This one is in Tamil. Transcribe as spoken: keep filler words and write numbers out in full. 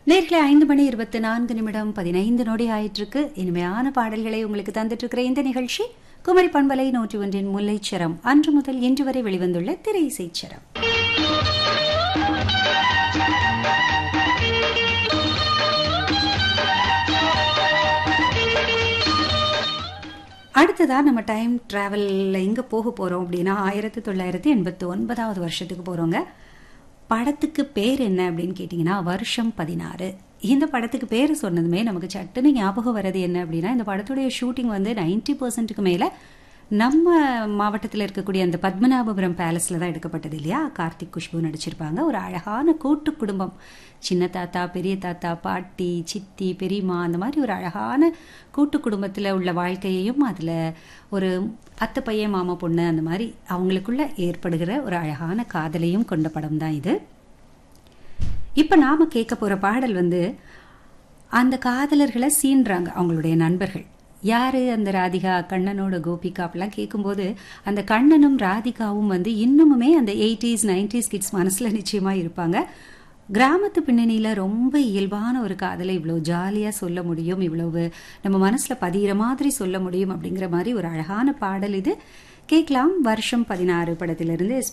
நேர்களை ஐந்து மணி இருபத்தி நான்கு நிமிடம் பதினைந்து நொடி ஆயிட்டு இருக்கு. இனிமையான பாடல்களை உங்களுக்கு தந்துட்டு இருக்கிற இந்த நிகழ்ச்சி குமரி பண்பலை நூற்றி ஒன்றின் முல்லைச்சரம் அன்று முதல் இன்று வரை வெளிவந்துள்ள திரை இசைச்சரம். அடுத்ததா நம்ம டைம் டிராவல்ல எங்க போக போறோம் அப்படின்னா ஆயிரத்தி தொள்ளாயிரத்தி எண்பத்தி ஒன்பதாவது வருஷத்துக்கு போறோங்க. படத்துக்கு பேர் என்ன அப்படின்னு கேட்டிங்கன்னா வருஷம் பதினாறு. இந்த படத்துக்கு பேர் சொன்னதுமே நமக்கு சட்டுன்னு ஞாபகம் வர்றது என்ன அப்படின்னா, இந்த படத்துடைய ஷூட்டிங் வந்து நைன்டி பர்சன்ட்டுக்கு மேலே நம்ம மாவட்டத்தில் இருக்கக்கூடிய அந்த பத்மநாபபுரம் பேலஸில் தான் எடுக்கப்பட்டது இல்லையா. கார்த்திக், குஷ்பு நடிச்சிருப்பாங்க. ஒரு அழகான கூட்டு குடும்பம், சின்ன தாத்தா, பெரிய தாத்தா, பாட்டி, சித்தி, பெரியம்மா, அந்த மாதிரி ஒரு அழகான கூட்டு குடும்பத்தில் உள்ள வாழ்க்கையையும் அதில் ஒரு அத்தை பையன், மாமா பொண்ணு, அந்த மாதிரி அவங்களுக்குள்ள ஏற்படுகிற ஒரு அழகான காதலையும் கொண்ட படம் தான் இது. இப்போ நாம் கேட்க போகிற பாடல் வந்து அந்த காதலர்களை சீன்றாங்க அவங்களுடைய நண்பர்கள். யாரு அந்த ராதிகா, கண்ணனோட கோபிகா அப்படிலாம் கேட்கும்போது அந்த கண்ணனும் ராதிகாவும் வந்து இன்னுமுமே அந்த எயிட்டிஸ் நைன்டிஸ் கிட்ஸ் மனசில் நிச்சயமாக இருப்பாங்க. கிராமத்து பின்னணியில் ரொம்ப இயல்பான ஒரு காதலை இவ்வளோ ஜாலியாக சொல்ல முடியும், இவ்வளவு நம்ம மனசில் பதிகிற மாதிரி சொல்ல முடியும் அப்படிங்கிற மாதிரி ஒரு அழகான பாடல் இது. கேட்கலாம். வருஷம் பதினாறு படத்திலிருந்து